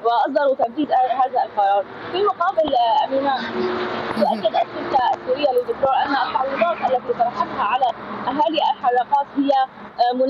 وأصدروا تنفيذ هذا القرار. في المقابل أمينة، تؤكد الشركة السورية للبترول أن التعويضات التي طرحتها على أهالي الحرائق هي